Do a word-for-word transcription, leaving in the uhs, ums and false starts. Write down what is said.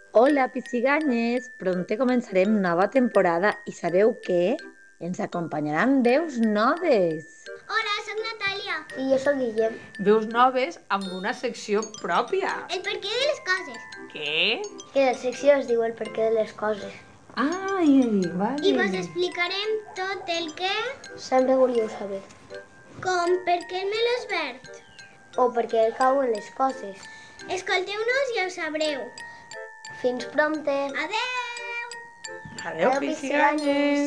Hola, pisciganyes! Pronte començarem nova temporada i sabeu què? Ens acompanyaran veus noves. Hola, sóc Natàlia. I jo sóc Guillem. Veus noves amb una secció pròpia. El perquè de les coses. Què? Que la secció es diu el perquè de les coses. Ai, vale. I vos explicarem tot el que... Sempre volíeu saber. Com per què el meló és verd. O per què cauen les coses. Escolteu-nos i ho sabreu. Fins prompte! Adeu! Adeu, pisciganyes!